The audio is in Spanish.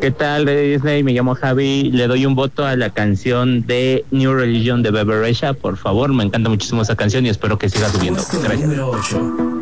¿Qué tal, de Disney? Me llamo Javi. Le doy un voto a la canción de New Religion de Bebe Rexha, por favor. Me encanta muchísimo esa canción y espero que siga subiendo. Puesto Gracias. número 8.